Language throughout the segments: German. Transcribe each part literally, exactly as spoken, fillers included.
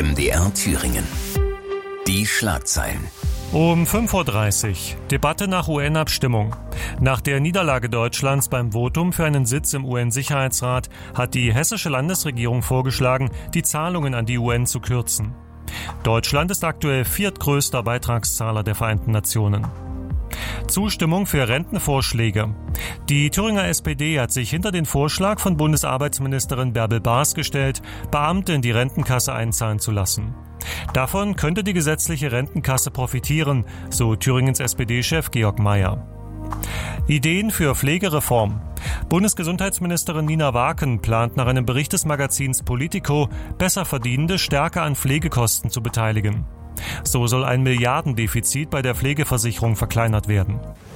M D R Thüringen. Die Schlagzeilen. Um fünf Uhr dreißig. Debatte nach U N-Abstimmung. Nach der Niederlage Deutschlands beim Votum für einen Sitz im U N-Sicherheitsrat hat die hessische Landesregierung vorgeschlagen, die Zahlungen an die U N zu kürzen. Deutschland ist aktuell viertgrößter Beitragszahler der Vereinten Nationen. Zustimmung für Rentenvorschläge. Die Thüringer S P D hat sich hinter den Vorschlag von Bundesarbeitsministerin Bärbel Baas gestellt, Beamte in die Rentenkasse einzahlen zu lassen. Davon könnte die gesetzliche Rentenkasse profitieren, so Thüringens S P D-Chef Georg Mayer. Ideen für Pflegereform. Bundesgesundheitsministerin Nina Waken plant nach einem Bericht des Magazins Politico, Besserverdienende stärker an Pflegekosten zu beteiligen. So soll ein Milliardendefizit bei der Pflegeversicherung verkleinert werden.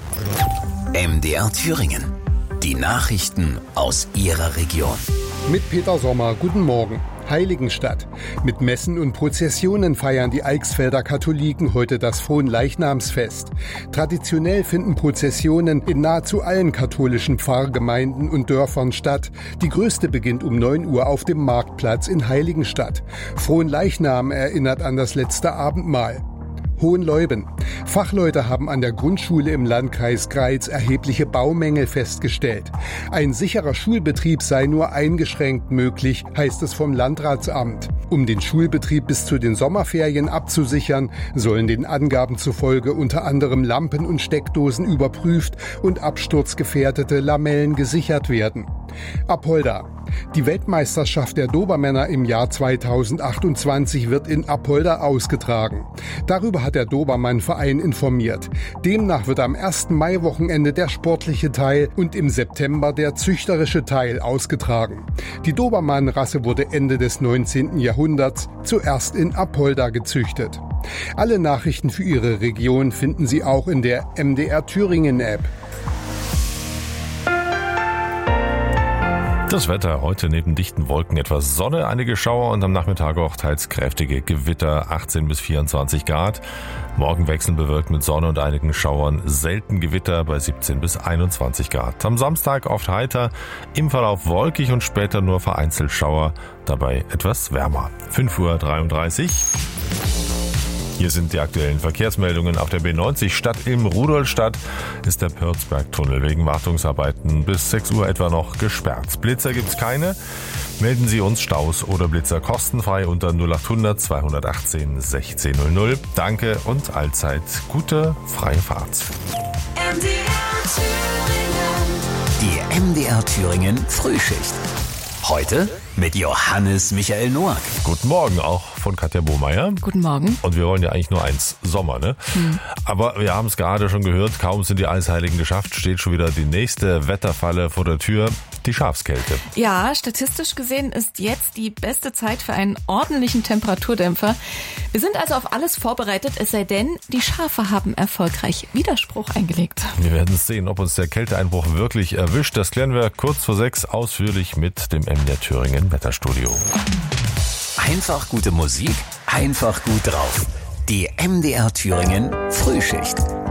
M D R Thüringen. Die Nachrichten aus Ihrer Region. Mit Peter Sommer, guten Morgen. Heiligenstadt. Mit Messen und Prozessionen feiern die Eichsfelder Katholiken heute das Fronleichnamsfest. Traditionell finden Prozessionen in nahezu allen katholischen Pfarrgemeinden und Dörfern statt. Die größte beginnt um neun Uhr auf dem Marktplatz in Heiligenstadt. Fronleichnam erinnert an das letzte Abendmahl. Hohenleuben. Fachleute haben an der Grundschule im Landkreis Greiz erhebliche Baumängel festgestellt. Ein sicherer Schulbetrieb sei nur eingeschränkt möglich, heißt es vom Landratsamt. Um den Schulbetrieb bis zu den Sommerferien abzusichern, sollen den Angaben zufolge unter anderem Lampen und Steckdosen überprüft und absturzgefährdete Lamellen gesichert werden. Apolda. Die Weltmeisterschaft der Dobermänner im Jahr zweitausendachtundzwanzig wird in Apolda ausgetragen. Darüber hat der Dobermann-Verein informiert. Demnach wird am ersten Maiwochenende der sportliche Teil und im September der züchterische Teil ausgetragen. Die Dobermann-Rasse wurde Ende des neunzehnten Jahrhunderts zuerst in Apolda gezüchtet. Alle Nachrichten für Ihre Region finden Sie auch in der M D R Thüringen-App. Das Wetter heute neben dichten Wolken etwas Sonne, einige Schauer und am Nachmittag auch teils kräftige Gewitter, achtzehn bis vierundzwanzig Grad. Morgen wechseln bewölkt mit Sonne und einigen Schauern, selten Gewitter bei siebzehn bis einundzwanzig Grad. Am Samstag oft heiter, im Verlauf wolkig und später nur vereinzelt Schauer, dabei etwas wärmer. fünf Uhr dreiunddreißig. Hier sind die aktuellen Verkehrsmeldungen. Auf der B neunzig Stadt-Ilm-Rudolstadt ist der Pörzbergtunnel wegen Wartungsarbeiten bis sechs Uhr etwa noch gesperrt. Blitzer gibt's keine. Melden Sie uns Staus oder Blitzer kostenfrei unter null achthundert zweihundertachtzehn sechzehn null null. Danke und allzeit gute freie Fahrt. M D R Thüringen. Die M D R Thüringen Frühschicht. Heute mit Johannes Michael Noack. Guten Morgen auch von Katja Bohmeier. Guten Morgen. Und wir wollen ja eigentlich nur eins, Sommer, ne? Hm. Aber wir haben es gerade schon gehört, kaum sind die Eisheiligen geschafft, steht schon wieder die nächste Wetterfalle vor der Tür, die Schafskälte. Ja, statistisch gesehen ist jetzt die beste Zeit für einen ordentlichen Temperaturdämpfer. Wir sind also auf alles vorbereitet, es sei denn, die Schafe haben erfolgreich Widerspruch eingelegt. Wir werden sehen, ob uns der Kälteeinbruch wirklich erwischt. Das klären wir kurz vor sechs ausführlich mit dem M D R Thüringen Wetterstudio. Einfach gute Musik, einfach gut drauf. Die M D R Thüringen Frühschicht.